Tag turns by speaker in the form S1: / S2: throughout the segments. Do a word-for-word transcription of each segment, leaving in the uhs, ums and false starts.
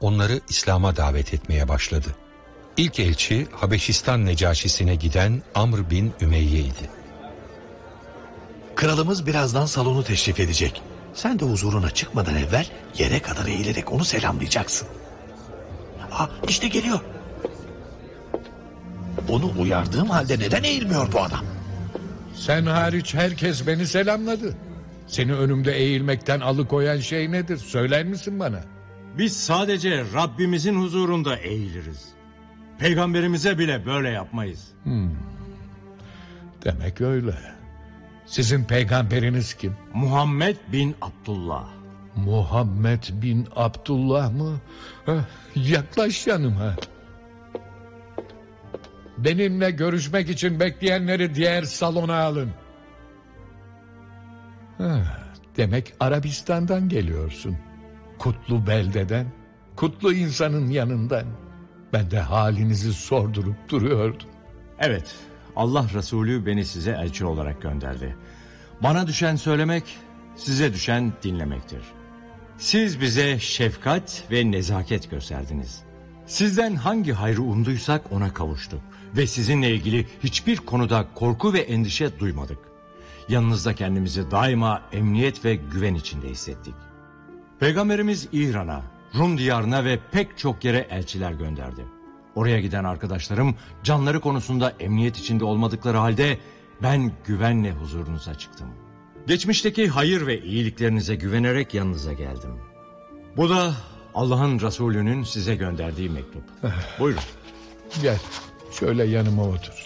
S1: onları İslam'a davet etmeye başladı. İlk elçi Habeşistan Necaşisi'ne giden Amr bin Ümeyye idi.
S2: Kralımız birazdan salonu teşrif edecek. Sen de huzuruna çıkmadan evvel yere kadar eğilerek onu selamlayacaksın. Aa, işte geliyor. Onu uyardığım halde neden eğilmiyor bu adam?
S3: Sen hariç herkes beni selamladı. Seni önümde eğilmekten alıkoyan şey nedir? Söyler misin bana?
S4: Biz sadece Rabbimizin huzurunda eğiliriz. Peygamberimize bile böyle yapmayız.
S3: Hmm. Demek öyle. Sizin peygamberiniz kim?
S4: Muhammed bin Abdullah.
S3: Muhammed bin Abdullah mı? Heh, yaklaş yanıma. Benimle görüşmek için bekleyenleri diğer salona alın. Heh, demek Arabistan'dan geliyorsun. Kutlu beldeden, kutlu insanın yanından. Ben de halinizi sordurup duruyordum.
S4: Evet, Allah Resulü beni size elçi olarak gönderdi. Bana düşen söylemek, size düşen dinlemektir. Siz bize şefkat ve nezaket gösterdiniz. Sizden hangi hayrı umduysak ona kavuştuk. Ve sizinle ilgili hiçbir konuda korku ve endişe duymadık. Yanınızda kendimizi daima emniyet ve güven içinde hissettik. Peygamberimiz İran'a, Rum diyarına ve pek çok yere elçiler gönderdi. Oraya giden arkadaşlarım canları konusunda emniyet içinde olmadıkları halde ben güvenle huzurunuza çıktım. Geçmişteki hayır ve iyiliklerinize güvenerek yanınıza geldim. Bu da Allah'ın Resulü'nün size gönderdiği mektup. Buyurun.
S3: Gel, şöyle yanıma otur.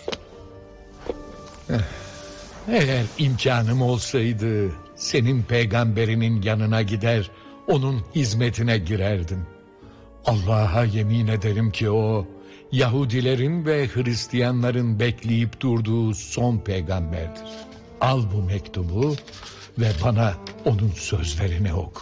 S3: Eğer imkanım olsaydı senin peygamberinin yanına gider, onun hizmetine girerdim. Allah'a yemin ederim ki o Yahudilerin ve Hristiyanların bekleyip durduğu son peygamberdir. Al bu mektubu ve bana onun sözlerini oku.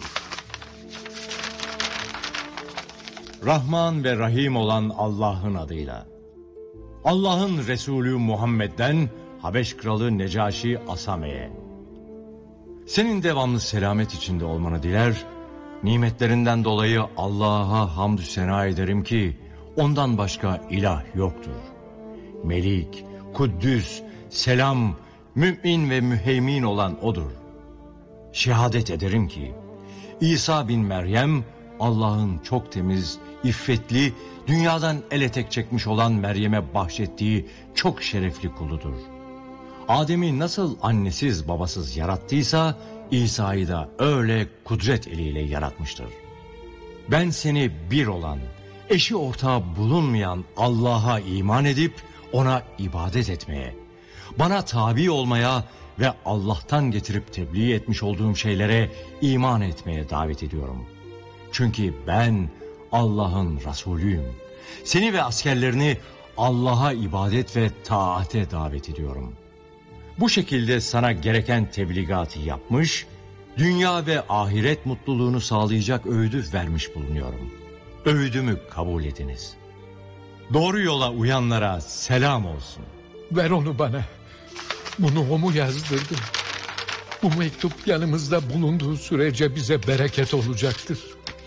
S4: Rahman ve Rahim olan Allah'ın adıyla. Allah'ın Resulü Muhammed'den Habeş Kralı Necaşi Asame'ye. Senin devamlı selamet içinde olmanı diler, nimetlerinden dolayı Allah'a hamdü sena ederim ki ondan başka ilah yoktur. Melik, Kuddüs, Selam, Mümin ve Müheymin olan O'dur. Şehadet ederim ki İsa bin Meryem Allah'ın çok temiz, iffetli, dünyadan el etek çekmiş olan Meryem'e bahşettiği çok şerefli kuludur. Adem'i nasıl annesiz babasız yarattıysa İsa'yı da öyle kudret eliyle yaratmıştır. Ben seni bir olan, eşi ortağı bulunmayan Allah'a iman edip ona ibadet etmeye, bana tabi olmaya ve Allah'tan getirip tebliğ etmiş olduğum şeylere iman etmeye davet ediyorum. Çünkü ben Allah'ın Resulüyüm. Seni ve askerlerini Allah'a ibadet ve taate davet ediyorum. Bu şekilde sana gereken tebligatı yapmış, dünya ve ahiret mutluluğunu sağlayacak öğüdü vermiş bulunuyorum. Öğüdümü kabul ediniz. Doğru yola uyanlara selam olsun.
S3: Ver onu bana. Bunu o mu yazdırdı? Bu mektup yanımızda bulunduğu sürece bize bereket olacaktır.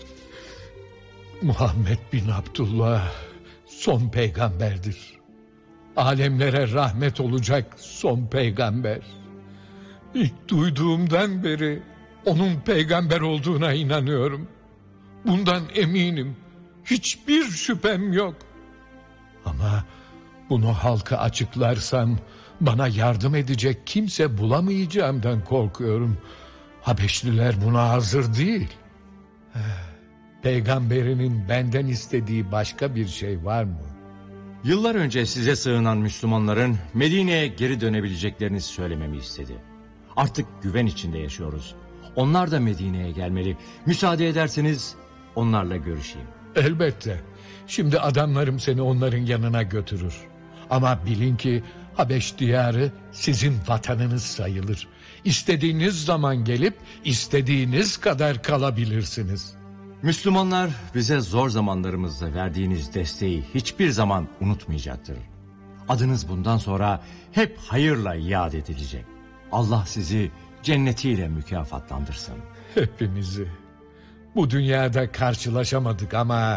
S3: Muhammed bin Abdullah son peygamberdir. Alemlere rahmet olacak son peygamber. İlk duyduğumdan beri onun peygamber olduğuna inanıyorum. Bundan eminim. Hiçbir şüphem yok. Ama bunu halka açıklarsam bana yardım edecek kimse bulamayacağımdan korkuyorum. Habeşliler buna hazır değil. Peygamberinin benden istediği başka bir şey var mı?
S4: Yıllar önce size sığınan Müslümanların Medine'ye geri dönebileceklerini söylememi istedi. Artık güven içinde yaşıyoruz. Onlar da Medine'ye gelmeli. Müsaade ederseniz onlarla görüşeyim.
S3: Elbette. Şimdi adamlarım seni onların yanına götürür. Ama bilin ki Habeş diyarı sizin vatanınız sayılır. İstediğiniz zaman gelip istediğiniz kadar kalabilirsiniz.
S4: Müslümanlar bize zor zamanlarımızda verdiğiniz desteği hiçbir zaman unutmayacaktır. Adınız bundan sonra hep hayırla yad edilecek. Allah sizi cennetiyle mükafatlandırsın.
S3: Hepimizi. Bu dünyada karşılaşamadık ama